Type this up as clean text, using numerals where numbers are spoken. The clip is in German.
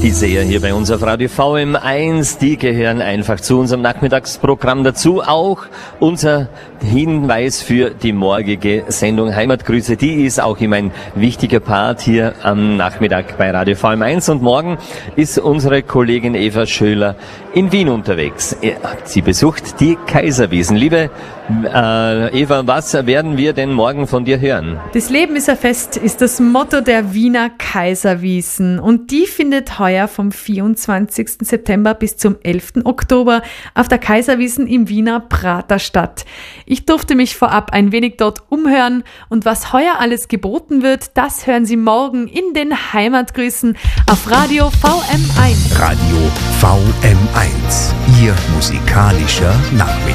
Die Seher hier bei uns auf Radio VM1, die gehören einfach zu unserem Nachmittagsprogramm dazu. Auch unser Hinweis für die morgige Sendung Heimatgrüße, die ist auch immer ein wichtiger Part hier am Nachmittag bei Radio VM1. Und morgen ist unsere Kollegin Eva Schöler in Wien unterwegs. Sie besucht die Kaiserwiesen. Liebe Eva, was werden wir denn morgen von dir hören? Das Leben ist ein Fest ist das Motto der Wiener Kaiserwiesen und die findet heuer vom 24. September bis zum 11. Oktober auf der Kaiserwiesen im Wiener Prater statt. Ich durfte mich vorab ein wenig dort umhören und was heuer alles geboten wird, das hören Sie morgen in den Heimatgrüßen auf Radio VM1. Radio VM1, Ihr musikalischer Nachmittag.